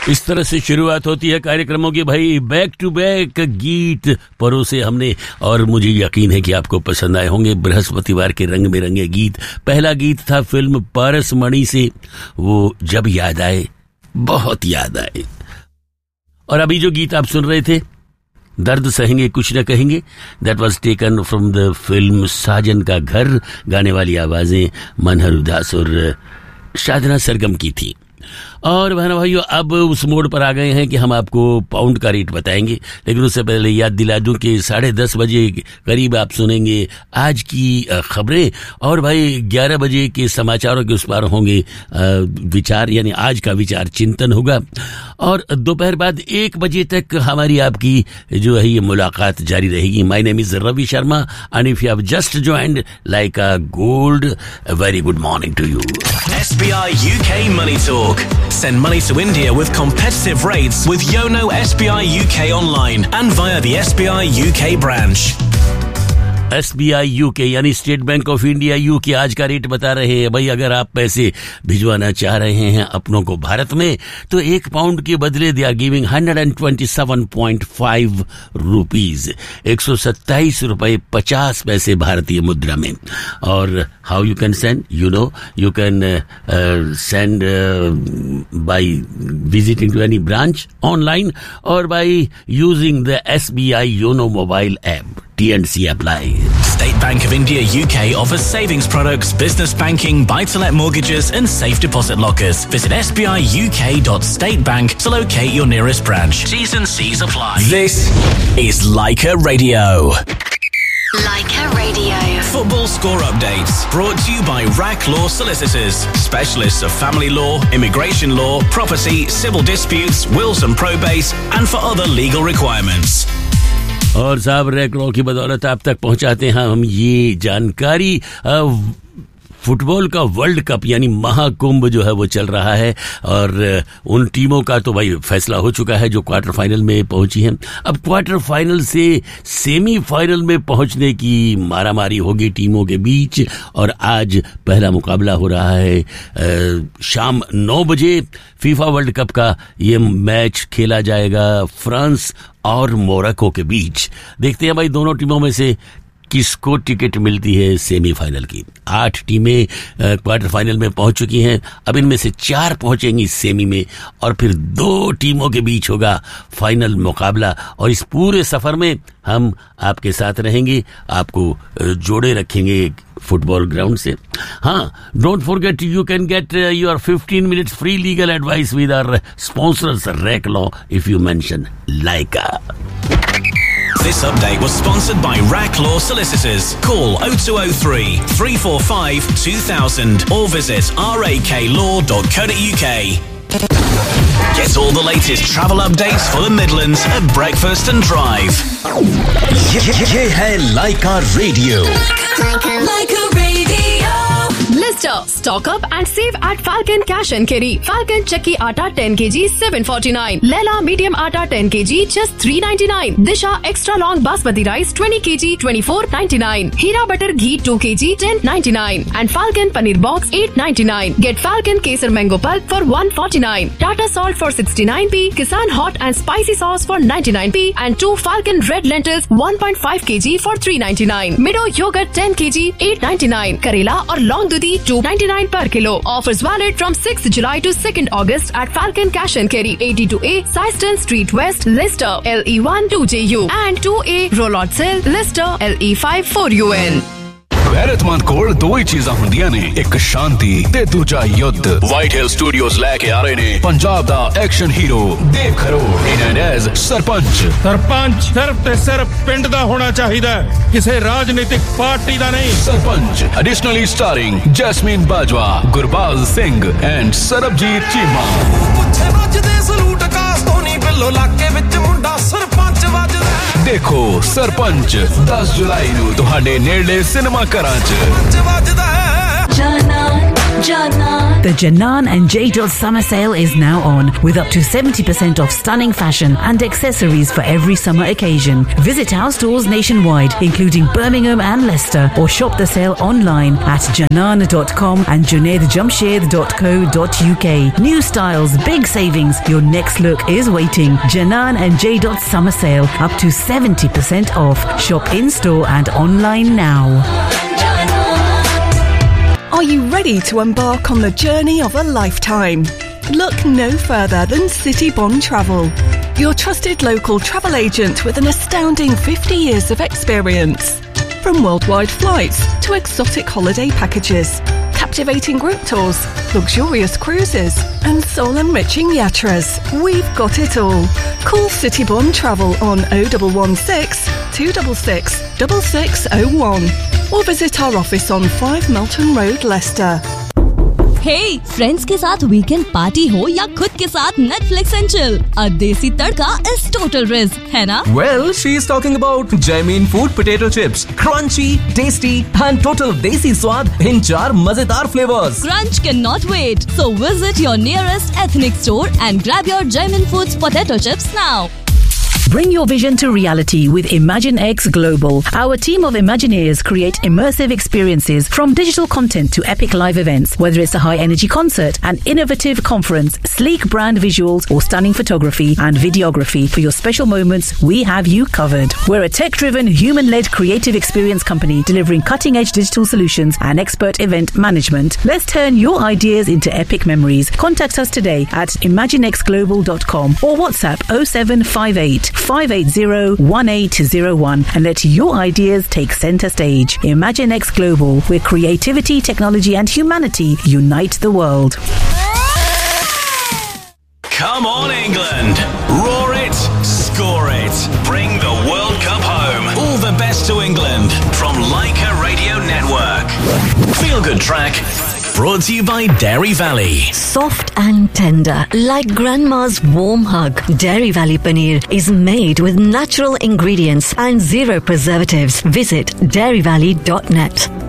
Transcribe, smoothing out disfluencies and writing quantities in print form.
इस तरह से शुरुआत होती है कार्यक्रमों की भाई, बैक टू बैक गीत परोसे हमने और मुझे यकीन है कि आपको पसंद आए होंगे। बृहस्पतिवार के रंग बिरंगे गीत। पहला गीत था फिल्म पारस मणि से, वो जब याद आए, बहुत याद आए। और अभी जो गीत आप सुन रहे थे, दर्द सहेंगे कुछ न कहेंगे, that was taken from the film साजन का घर। गाने वाली आवाजें मनहर उदास और साधना सरगम की थी। और बहना भाइयों, अब उस मोड़ पर आ गए हैं कि हम आपको पाउंड का रेट बताएंगे, लेकिन उससे पहले याद दिला दूं कि 10:30 बजे करीब आप सुनेंगे आज की खबरें, और भाई 11 बजे के समाचारों के उस पार होंगे विचार, यानी आज का विचार चिंतन होगा। और दोपहर बाद 1 बजे तक हमारी आपकी जो है ये मुलाकात जारी रहेगी। My name is Ravi Sharma and if you have just joined like a gold, very good morning to you. SBI UK Money Talk. Send money to India with competitive rates with Yono SBI UK online and via the SBI UK branch. SBI UK यानी state bank of India UK आज का rate बता रहे हैं। भाई अगर आप पैसे भिजवाना चाह रहे हैं अपनों को भारत में, तो 1 पाउंड के बदले दे आर गिविंग 127.5 रुपीज, 127 रुपए 50 पैसे भारतीय मुद्रा में। और how you can send, you know, you can send by visiting to any branch online और by using the SBI YONO mobile app. T&C apply. State Bank of India UK offers savings products, business banking, buy-to-let mortgages and safe deposit lockers. Visit sbiuk.statebank to locate your nearest branch. T's and C's apply. This is Leica Radio. Leica Radio. Football score updates brought to you by RAC Law Solicitors, specialists of family law, immigration law, property, civil disputes, wills and probates, and for other legal requirements. और साहब rack law की बदौलत आप तक पहुंचाते हैं हम ये जानकारी। फुटबॉल का वर्ल्ड कप यानी महाकुंभ जो है वो चल रहा है, और उन टीमों का तो भाई फैसला हो चुका है जो क्वार्टर फाइनल में पहुंची हैं। अब क्वार्टर फाइनल से सेमीफाइनल में पहुंचने की मारामारी होगी टीमों के बीच, और आज पहला मुकाबला हो रहा है शाम 9 बजे। फीफा वर्ल्ड कप का ये मैच खेला जाएगा फ्रांस और मोरक्को के बीच। देखते हैं भाई दोनों टीमों में से किसको टिकट मिलती है सेमीफाइनल की। 8 टीमें क्वार्टर फाइनल में पहुंच चुकी हैं, अब इनमें से 4 पहुंचेंगी सेमी में, और फिर 2 टीमों के बीच होगा फाइनल मुकाबला। और इस पूरे सफर में हम आपके साथ रहेंगे, आपको जोड़े रखेंगे फुटबॉल ग्राउंड से। हाँ, don't forget you can get your 15 minutes free legal advice with our sponsors rack law if you mention Lyca. This update was sponsored by RAC Law Solicitors. Call 0203 345 2000 or visit raklaw.co.uk. Get all the latest travel updates for the Midlands at breakfast and drive. ये है Leica Radio. Leica Radio. Lister, stock up and save at Falcon Cash and Carry. Falcon Chakki Atta 10 kg 749. Lela Medium Atta 10 kg just 399. Disha Extra Long Basmati Rice 20 kg 24.99. Hira Butter Ghee 2 kg 10.99. And Falcon Paneer Box 8.99. Get Falcon Kesar Mango Pulp for 149. Tata Salt for 69p. Kisan Hot and Spicy Sauce for 99p. And 2 Falcon Red Lentils 1.5 kg for 399. Mido Yogurt 10 kg 8.99. Karela or Long Dudi 2.99 per kilo. Offers valid from 6th July to 2nd August at Falcon Cash and Carry, 82A Syston Street West, Leicester, LE1 2JU and 2A Rollout Cell, Leicester, LE5 4UN. गैरतमंद कोल दो ही चीज़ां ਹੁੰਦੀਆਂ ਨੇ, ਇੱਕ ਸ਼ਾਂਤੀ ਤੇ ਦੂਜਾ ਯੁੱਧ। White ਹਿਲ studios ਲੈ ਕੇ ਆ ਰਹੇ ਨੇ ਪੰਜਾਬ ਦਾ ਐਕਸ਼ਨ ਹੀਰੋ ਦੇਵ ਖਰੋੜ ਇਨ ਐਜ਼ ਸਰਪੰਚ। ਸਰਪੰਚ ਸਿਰਫ ਤੇ ਸਿਰਫ ਪਿੰਡ ਦਾ ਹੋਣਾ ਚਾਹੀਦਾ, ਕਿਸੇ ਰਾਜਨੀਤਿਕ ਪਾਰਟੀ ਦਾ ਨਹੀਂ। Sarpanch ਐਡੀਸ਼ਨਲੀ starring Jasmine Bajwa, Gurbaz Singh and Sarabjit Cheema. ਪੁੱਛੇ ਵੱਜਦੇ ਸਲੂਟ ਕਾਸ ਤੋਂ ਨਹੀਂ ਬਿੱਲੋ ਲਾਕੇ ਵਿੱਚ ਮੁੰਡਾ ਸਰਪੰਚ ਵੱਜਦਾ। ਦੇਖੋ ਸਰਪੰਚ 10 ਜੁਲਾਈ ਨੂੰ ਤੁਹਾਡੇ ਨੇੜੇ ਸਿਨੇਮਾ ਘਰਾਂ 'ਚ। ਸਰਪੰਚ ਵੱਜਦਾ ਹੈ ਜਾਨਾ The Janan and J. Summer Sale is now on, with up to 70% off stunning fashion and accessories for every summer occasion. Visit our stores nationwide, including Birmingham and Leicester, or shop the sale online at janan.com and junaidjamshed.co.uk. New styles, big savings. Your next look is waiting. Janan and J. Summer Sale, up to 70% off. Shop in-store and online now. Are you ready to embark on the journey of a lifetime? Look no further than City Bond Travel, your trusted local travel agent with an astounding 50 years of experience. From worldwide flights to exotic holiday packages, captivating group tours, luxurious cruises, and soul-enriching yatras, we've got it all. Call City Bond Travel on 0116 266 6601 or visit our office on 5 Melton Road, Leicester. Hey, friends के साथ weekend party हो या खुद के साथ Netflix and chill, a देसी तड़का is total risk, है ना? Well, she's talking about Jamin Food Potato Chips, crunchy, tasty, and total desi स्वाद in 4 मजेदार flavors. Crunch cannot wait, so visit your nearest ethnic store and grab your Jamin Foods Potato Chips now. Bring your vision to reality with ImagineX Global. Our team of Imagineers create immersive experiences from digital content to epic live events. Whether it's a high-energy concert, an innovative conference, sleek brand visuals, or stunning photography and videography for your special moments, we have you covered. We're a tech-driven, human-led creative experience company delivering cutting-edge digital solutions and expert event management. Let's turn your ideas into epic memories. Contact us today at imaginexglobal.com or WhatsApp 0758 580-1801 and let your ideas take center stage. ImagineX Global, where creativity, technology and humanity unite the world. Come on, England. Roar it, score it. Bring the World Cup home. All the best to England from Leica Radio Network. Feel Good Track. Brought to you by Dairy Valley. Soft and tender, like grandma's warm hug. Dairy Valley Paneer is made with natural ingredients and zero preservatives. Visit dairyvalley.net.